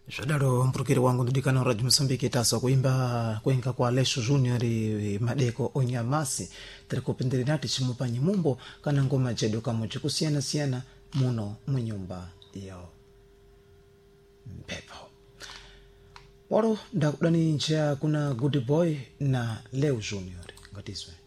Jadaro mpurukiri wangu ndudikana Radio Msambiki tasa kuimba kwenka kwa Alessio Junior madeko onyamasi terikopendere nati chimupanyi mumbo kana ngoma jedo kamuchi kusiyana siyana muno munyumba yo mpepo waro ndakudani nchea kuna Good Boy na Leo Junior ngatiswe